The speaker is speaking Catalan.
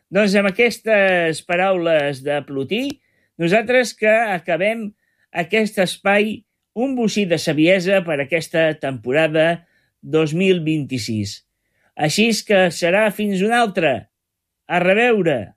Doncs amb aquestes paraules de Plotí, nosaltres que acabem aquest espai, un bocí de saviesa per aquesta temporada 2026. Així que serà fins una altra. A reveure!